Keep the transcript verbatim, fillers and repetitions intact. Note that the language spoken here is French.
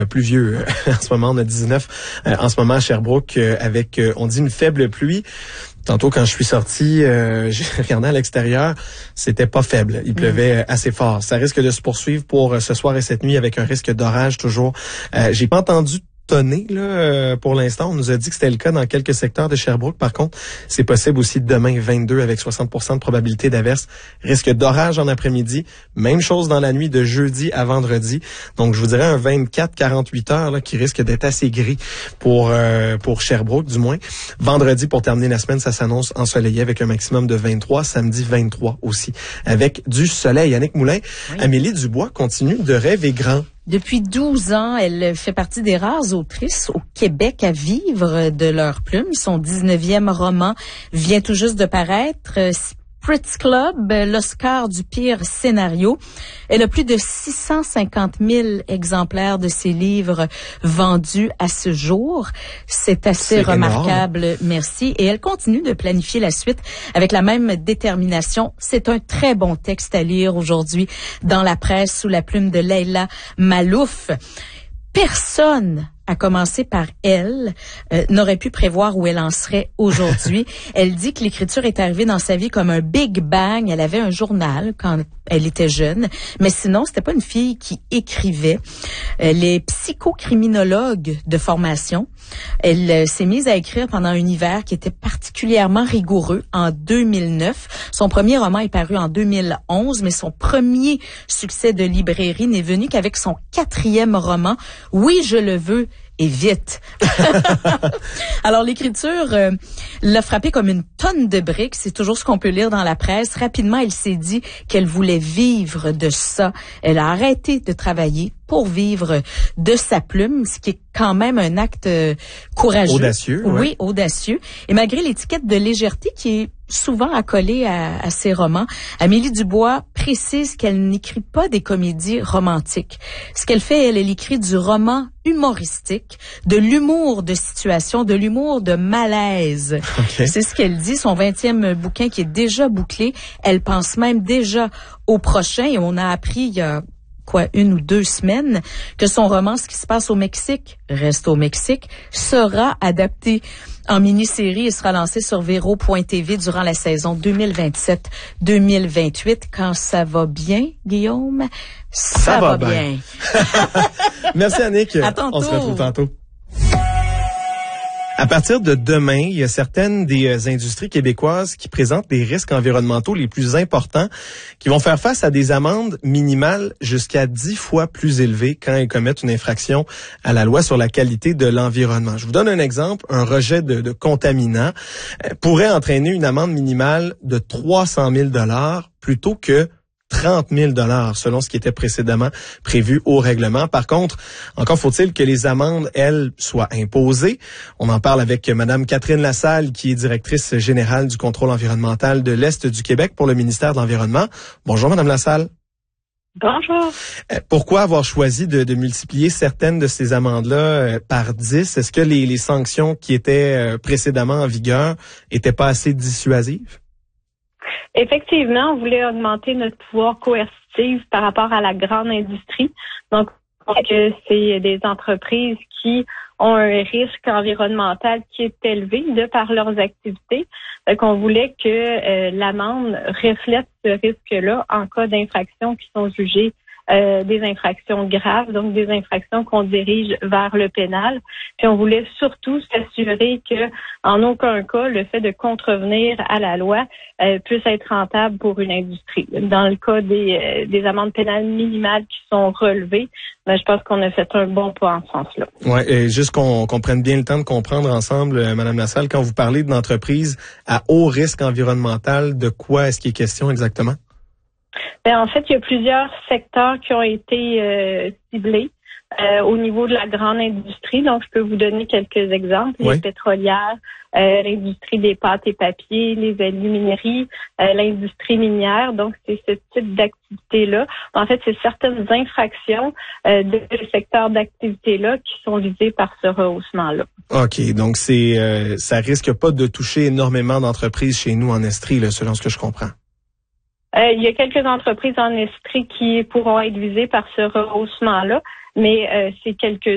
Pluvieux en ce moment, on a dix-neuf euh, en ce moment à Sherbrooke euh, avec, euh, on dit, une faible pluie. Tantôt, quand je suis sorti, euh, j'ai regardé à l'extérieur, c'était pas faible. Il pleuvait assez fort. Ça risque de se poursuivre pour ce soir et cette nuit avec un risque d'orage toujours. Euh, j'ai pas entendu tonner là pour l'instant. On nous a dit que c'était le cas dans quelques secteurs de Sherbrooke. Par contre, c'est possible aussi demain vingt-deux avec soixante pour cent de probabilité d'averse. Risque d'orage en après-midi. Même chose dans la nuit de jeudi à vendredi. Donc, je vous dirais un vingt-quatre à quarante-huit heures là, qui risque d'être assez gris pour euh, pour Sherbrooke, du moins. Vendredi, pour terminer la semaine, ça s'annonce ensoleillé avec un maximum de vingt-trois. Samedi, vingt-trois aussi, avec du soleil. Annick Moulin, oui. Amélie Dubois continue de rêver grand. Depuis douze ans, elle fait partie des rares autrices au Québec à vivre de leur plume. Son dix-neuvième roman vient tout juste de paraître. Spritz Club, l'Oscar du pire scénario. Elle a plus de six cent cinquante mille exemplaires de ses livres vendus à ce jour. C'est assez C'est remarquable, énorme. Merci. Et elle continue de planifier la suite avec la même détermination. C'est un très bon texte à lire aujourd'hui dans la presse sous la plume de Leila Malouf. Personne, à commencer par elle, euh, n'aurait pu prévoir où elle en serait aujourd'hui. Elle dit que l'écriture est arrivée dans sa vie comme un Big Bang. Elle avait un journal quand elle était jeune, mais sinon, c'était pas une fille qui écrivait. Elle est psychocriminologue de formation. Elle euh, s'est mise à écrire pendant un hiver qui était particulièrement rigoureux en deux mille neuf. Son premier roman est paru en deux mille onze, mais son premier succès de librairie n'est venu qu'avec son quatrième roman, Oui, je le veux, et vite. Alors, l'écriture euh, l'a frappée comme une tonne de briques. C'est toujours ce qu'on peut lire dans la presse. Rapidement, elle s'est dit qu'elle voulait vivre de ça. Elle a arrêté de travailler pour vivre de sa plume, ce qui est quand même un acte euh, courageux. Audacieux. Oui, ouais. audacieux. Et malgré l'étiquette de légèreté qui est souvent accolée à, à ses romans, Amélie Dubois précise qu'elle n'écrit pas des comédies romantiques. Ce qu'elle fait, elle, elle écrit du roman humoristique, de l'humour de situation, de l'humour de malaise. Okay. C'est ce qu'elle dit. Son vingtième bouquin qui est déjà bouclé. Elle pense même déjà au prochain. Et on a appris il y a quoi, une ou deux semaines, que son roman, Ce qui se passe au Mexique, reste au Mexique, sera adapté en mini-série et sera lancé sur Vero point T V durant la saison deux mille vingt-sept deux mille vingt-huit. Quand ça va bien, Guillaume, ça, ça va, va bien. bien. Merci, Annick. À tantôt. On se retrouve tantôt. À partir de demain, il y a certaines des industries québécoises qui présentent des risques environnementaux les plus importants, qui vont faire face à des amendes minimales jusqu'à dix fois plus élevées quand elles commettent une infraction à la loi sur la qualité de l'environnement. Je vous donne un exemple. Un rejet de, de contaminants pourrait entraîner une amende minimale de trois cent mille dollars plutôt que trente mille dollars selon ce qui était précédemment prévu au règlement. Par contre, encore faut-il que les amendes, elles, soient imposées. On en parle avec Madame Catherine Lassalle, qui est directrice générale du contrôle environnemental de l'Est du Québec pour le ministère de l'Environnement. Bonjour, Madame Lassalle. Bonjour. Pourquoi avoir choisi de, de multiplier certaines de ces amendes-là euh, par dix? Est-ce que les, les sanctions qui étaient euh, précédemment en vigueur étaient pas assez dissuasives? Effectivement, on voulait augmenter notre pouvoir coercitif par rapport à la grande industrie. Donc, que c'est des entreprises qui ont un risque environnemental qui est élevé de par leurs activités. Donc, on voulait que euh, l'amende reflète ce risque-là en cas d'infractions qui sont jugées Euh, des infractions graves, donc des infractions qu'on dirige vers le pénal. Puis on voulait surtout s'assurer que, en aucun cas, le fait de contrevenir à la loi euh, puisse être rentable pour une industrie. Dans le cas des, euh, des amendes pénales minimales qui sont relevées, ben, je pense qu'on a fait un bon pas en ce sens-là. Ouais, et juste qu'on, qu'on prenne bien le temps de comprendre ensemble, euh, Madame Lassalle, quand vous parlez d'une entreprise à haut risque environnemental, de quoi est-ce qu'il est question exactement? Ben, en fait, il y a plusieurs secteurs qui ont été euh, ciblés euh, au niveau de la grande industrie. Donc, je peux vous donner quelques exemples. Oui. Les pétrolières, euh, l'industrie des pâtes et papiers, les alumineries, euh, l'industrie minière. Donc, c'est ce type d'activité-là. En fait, c'est certaines infractions euh, de ce secteur d'activité-là qui sont visées par ce rehaussement-là. OK. Donc, c'est euh, ça risque pas de toucher énormément d'entreprises chez nous en Estrie, là, selon ce que je comprends. Euh, il y a quelques entreprises en Estrie qui pourront être visées par ce rehaussement-là, mais euh, c'est quelques